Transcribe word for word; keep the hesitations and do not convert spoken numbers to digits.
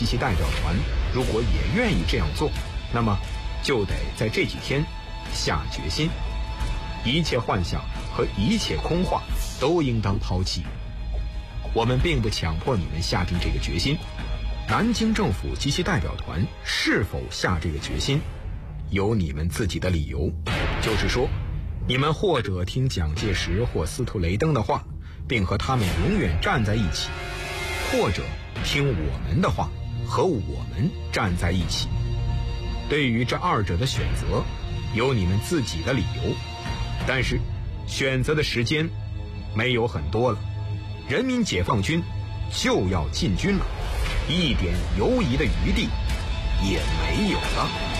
及其代表团如果也愿意这样做，那么就得在这几天下决心，一切幻想和一切空话都应当抛弃。我们并不强迫你们下定这个决心，南京政府及其代表团是否下这个决心，有你们自己的理由。就是说，你们或者听蒋介石或司徒雷登的话，并和他们永远站在一起，或者听我们的话，和我们站在一起。对于这二者的选择，有你们自己的理由，但是选择的时间没有很多了，人民解放军就要进军了，一点犹疑的余地也没有了。